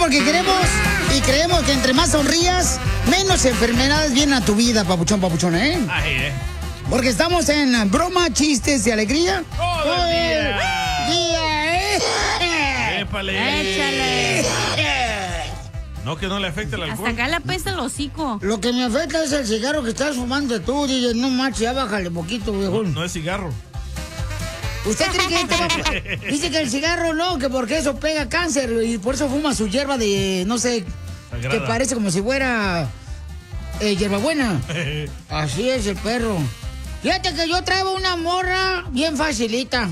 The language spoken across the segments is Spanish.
porque queremos y creemos que entre más sonrías, menos enfermedades vienen a tu vida, papuchón, ¿eh? Ay, Porque estamos en broma, chistes y alegría. ¡Todo el día, ¡Épale! Échale. No, que no le afecte el alcohol. Hasta acá le apesta el hocico. Lo que me afecta es el cigarro que estás fumando tú, DJ. No manches, ya bájale poquito, viejón. No es cigarro. ¿Usted cree que dice que el cigarro no, que porque eso pega cáncer y por eso fuma su hierba de, no sé, Sagrada. que parece como si fuera hierbabuena? Así es el perro. Fíjate que yo traigo una morra bien facilita.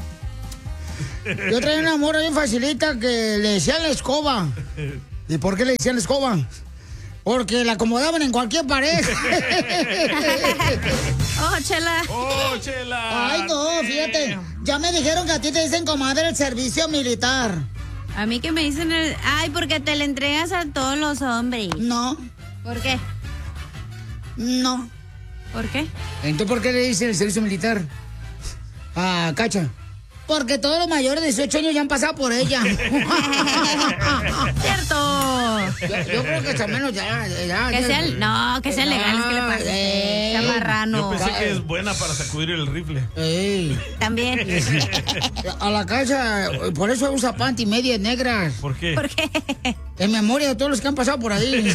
Yo traigo una morra bien facilita que le decían la escoba. ¿Y por qué le decían la escoba? Porque la acomodaban en cualquier pared. ¡Oh, Chela! ¡Oh, Chela! Ay, no, fíjate. Ya me dijeron que a ti te dicen comadre el servicio militar. A mí que me dicen ay, porque te le entregas a todos los hombres. No, ¿Por qué? no. ¿Por qué? Entonces, ¿por qué le dicen el servicio militar a Cacha? Porque todos los mayores de 18 años ya han pasado por ella. ¡Cierto! Yo creo que al menos ya. Que sea, que sea legal, es que le pasa. Sea marrano. Yo pensé que es buena para sacudir el rifle. Ey. También. A la Cacha, por eso usa panty medias negras. ¿Por qué? ¿Por qué? En memoria de todos los que han pasado por ahí.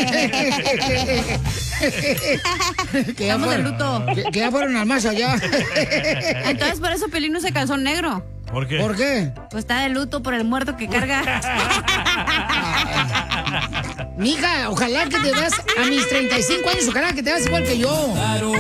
Que ya Estamos de fueron- luto. Que ya fueron al más allá. Entonces, por eso Pelín no se calzó negro. ¿Por qué? ¿Por qué? Pues está de luto por el muerto que carga. Mija, ojalá que te veas a mis 35 años, ojalá que te veas igual que yo.